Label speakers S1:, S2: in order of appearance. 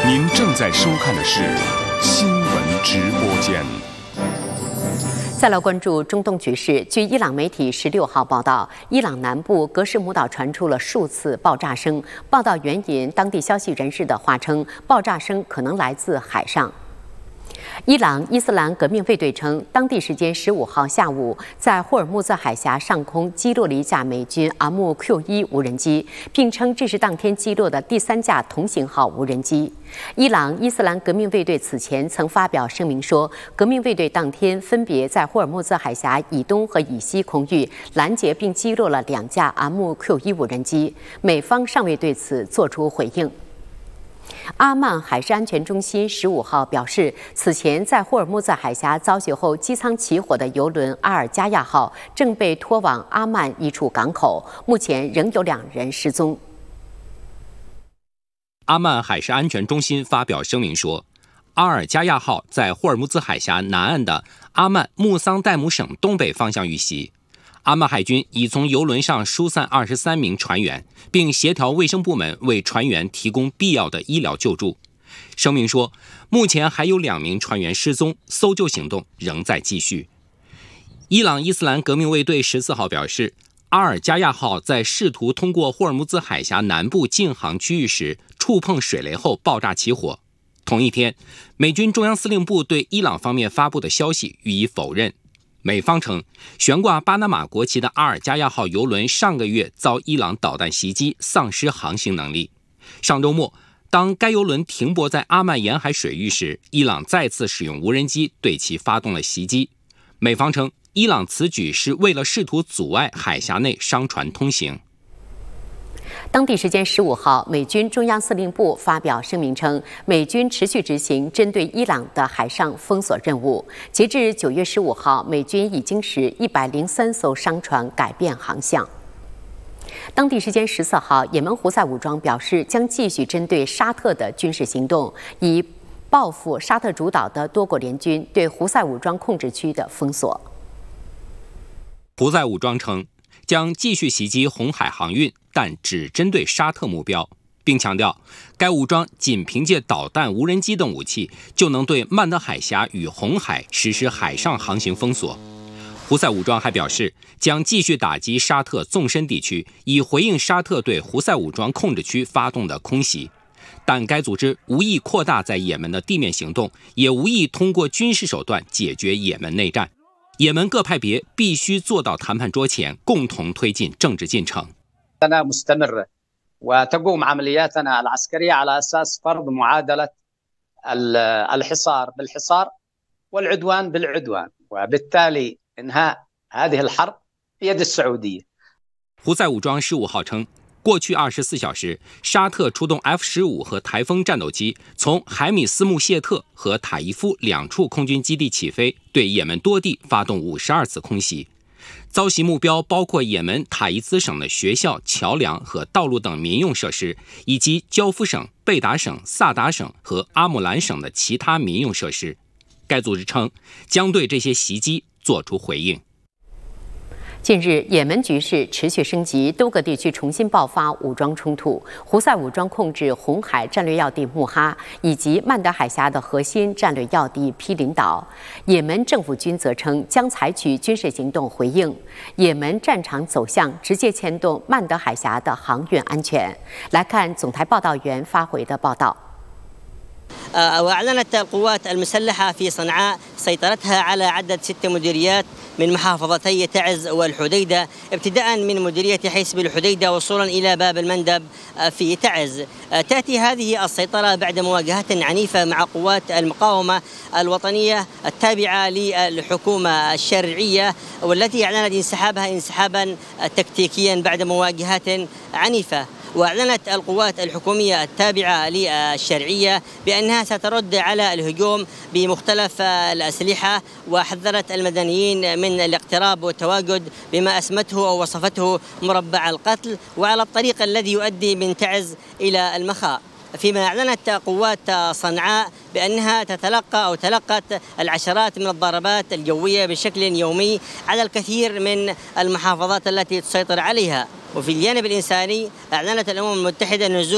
S1: 您正在收看的是新闻直播间。
S2: 再来关注中东局势。据伊朗媒体16号报道，伊朗南部格什姆岛传出了数次爆炸声。报道援引当地消息人士的话称，爆炸声可能来自海上。伊朗伊斯兰革命卫队称，当地时间15号下午，在霍尔木兹海峡上空击落了一架美军阿木 Q1 无人机，并称这是当天击落的第3架同型号无人机。伊朗伊斯兰革命卫队此前曾发表声明说，革命卫队当天分别在霍尔木兹海峡以东和以西空域拦截并击落了2架阿木 Q1 无人机，美方尚未对此作出回应。阿曼海事安全中心15号表示，此前在霍尔木兹海峡遭袭后机舱起火的油轮阿尔加亚号正被拖往阿曼一处港口，目前仍有2人失踪。
S3: 阿曼海事安全中心发表声明说，阿尔加亚号在霍尔木兹海峡南岸的阿曼穆桑代姆省东北方向遇袭。阿曼海军已从油轮上疏散23名船员，并协调卫生部门为船员提供必要的医疗救助。声明说，目前还有2名船员失踪，搜救行动仍在继续。伊朗伊斯兰革命卫队14号表示，阿尔加亚号在试图通过霍尔木兹海峡南部禁航区域时触碰水雷后爆炸起火。同一天，美军中央司令部对伊朗方面发布的消息予以否认。美方称，悬挂巴拿马国旗的阿尔加亚号油轮上个月遭伊朗导弹袭击，丧失航行能力。上周末，当该油轮停泊在阿曼沿海水域时，伊朗再次使用无人机对其发动了袭击。美方称，伊朗此举是为了试图阻碍海峡内商船通行。
S2: 当地时间15号，美军中央司令部发表声明称，美军持续执行针对伊朗的海上封锁任务。截至9月15号，美军已经使103艘商船改变航向。当地时间14号，也门胡塞武装表示将继续针对沙特的军事行动，以报复沙特主导的多国联军对胡塞武装控制区的封锁。
S3: 胡塞武装称，将继续袭击红海航运，但只针对沙特目标，并强调该武装仅凭借导弹、无人机等武器就能对曼德海峡与红海实施海上航行封锁。胡塞武装还表示，将继续打击沙特纵深地区，以回应沙特对胡塞武装控制区发动的空袭。但该组织无意扩大在也门的地面行动，也无意通过军事手段解决也门内战。也门各派别必须坐到谈判桌前，共同推进政治进程。
S4: مستمرة وتقوم عملياتنا العسكرية على أساس فرض معادلة الحصار بالحصار والعدوان بالعدوان وبالتالي إنهاء هذه الحرب بيد السعودية。
S3: 胡塞武装15号称，过去24小时，沙特出动 F-15和台风战斗机从海米斯穆谢特和塔伊夫2处空军基地起飞，对也门多地发动52次空袭。遭袭目标包括也门塔伊兹省的学校、桥梁和道路等民用设施，以及焦夫省、贝达省、萨达省和阿姆兰省的其他民用设施。该组织称，将对这些袭击作出回应。
S2: 近日，也门局势持续升级，多个地区重新爆发武装冲突。胡塞武装控制红海战略要地穆哈以及曼德海峡的核心战略要地毗邻岛。也门政府军则称将采取军事行动回应。也门战场走向直接牵动曼德海峡的航运安全。来看总台报道员发回的报道。
S5: وأعلنت القوات المسلحة في صنعاء سيطرتها على عدد 6 مديريات من محافظتي تعز والحديدة، ابتداء من مديرية حيسب الحديدة وصولا إلى باب المندب في تعز. تأتي هذه السيطرة بعد مواجهة عنيفة مع قوات المقاومة الوطنية التابعة للحكومة الشرعية، والتي أعلنت انسحابها انسحابا تكتيكيا بعد مواجهات عنيفة. وأعلنت القوات الحكومية التابعة للشرعية بأنها سترد على الهجوم بمختلف الأسلحة، وحذرت المدنيين من الاقتراب والتواجد بما أسمته أو وصفته مربع القتل، وعلى الطريق الذي يؤدي من تعز إلى المخاء. فيما أعلنت قوات صنعاء بأنها تتلقى أو تلقت العشرات من الضربات الجوية بشكل يومي على الكثير من المحافظات التي تسيطر عليها. وفي الجانب الإنساني أعلنت الأمم المتحدة نزول